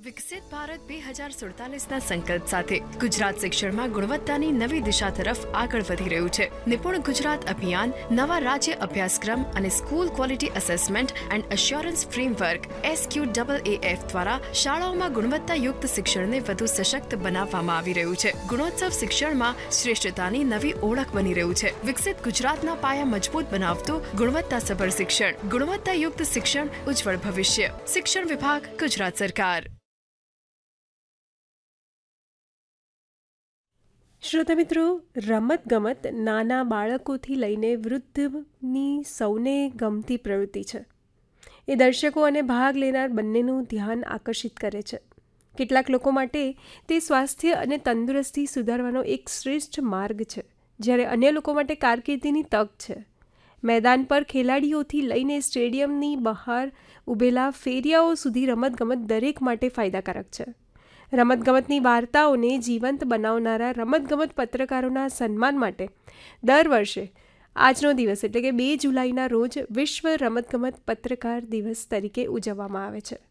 વિકસિત ભારત 2047ના સંકલ્પ સાથે ગુજરાત શિક્ષણમાં ગુણવત્તાની નવી દિશા તરફ આગળ વધી રહ્યું છે. નિપુણ ગુજરાત અભિયાન નવા રાજ્ય અભ્યાસક્રમ અને school quality assessment and assurance framework SQAAF દ્વારા શાળાઓમાં ગુણવત્તાયુક્ત શિક્ષણને વધુ સશક્ત બનાવવામાં આવી રહ્યું છે. ગુણોત્સવ શિક્ષણમાં શ્રેષ્ઠતાની નવી ઓળખ બની રહ્યું છે. વિકસિત ગુજરાતના પાયા મજબૂત બનાવતું ગુણવત્તાસભર શિક્ષણ, ગુણવત્તાયુક્ત શિક્ષણ, ઉજ્જવળ ભવિષ્ય. શિક્ષણ વિભાગ, ગુજરાત સરકાર. શ્રોતા મિત્રો, રમતગમત નાના બાળકોથી લઈને વૃદ્ધની સૌને ગમતી પ્રવૃત્તિ છે. એ દર્શકો અને ભાગ લેનાર બંનેનું ધ્યાન આકર્ષિત કરે છે. કેટલાક લોકો માટે તે સ્વાસ્થ્ય અને તંદુરસ્તી સુધારવાનો એક શ્રેષ્ઠ માર્ગ છે, જ્યારે અન્ય લોકો માટે કારકિર્દીની તક છે. મેદાન પર ખેલાડીઓથી લઈને સ્ટેડિયમની બહાર ઊભેલા ફેરિયાઓ સુધી રમતગમત દરેક માટે ફાયદાકારક છે. રમતગમતની વાર્તાઓને જીવંત બનાવનારા રમતગમત પત્રકારોના સન્માન માટે દર વર્ષે આજનો દિવસ એટલે કે 2 જુલાઈના રોજ વિશ્વ રમતગમત પત્રકાર દિવસ તરીકે ઉજવવામાં આવે છે.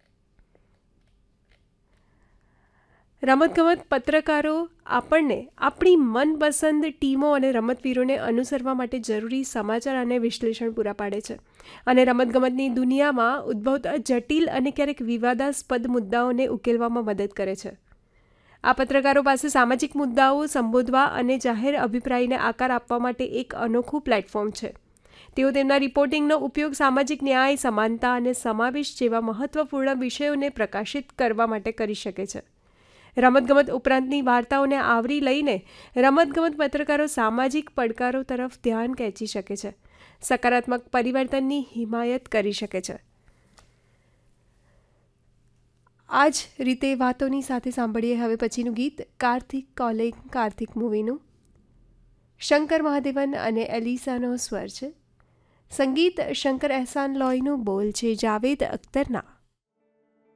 રમતગમત પત્રકારો આપણને આપણી મનપસંદ ટીમો અને રમતવીરોને અનુસરવા માટે જરૂરી સમાચાર અને વિશ્લેષણ પૂરા પાડે છે અને રમતગમતની દુનિયામાં ઉદ્ભવતા જટિલ અને ક્યારેક વિવાદાસ્પદ મુદ્દાઓને ઉકેલવામાં મદદ કરે છે. આ પત્રકારો પાસે સામાજિક મુદ્દાઓ સંબોધવા અને જાહેર અભિપ્રાયને આકાર આપવા માટે એક અનોખું પ્લેટફોર્મ છે. તેઓ તેમના રિપોર્ટિંગનો ઉપયોગ સામાજિક ન્યાય, સમાનતા અને સમાવેશ જેવા મહત્વપૂર્ણ વિષયોને પ્રકાશિત કરવા માટે કરી શકે છે. રમતગમત ઉપરાંતની વાર્તાઓને આવરી લઈને રમતગમત પત્રકારો સામાજિક પડકારો તરફ ધ્યાન ખેંચી શકે છે, સકારાત્મક પરિવર્તનની હિમાયત કરી શકે છે. આ જ રીતે વાતોની સાથે સાંભળીએ હવે પછીનું ગીત કાર્તિક કોલિંગ કાર્તિક મૂવીનું. શંકર મહાદેવન અને એલિસાનો સ્વર છે. સંગીત શંકર એહસાન લોયનું, બોલ છે જાવેદ અખ્તરના.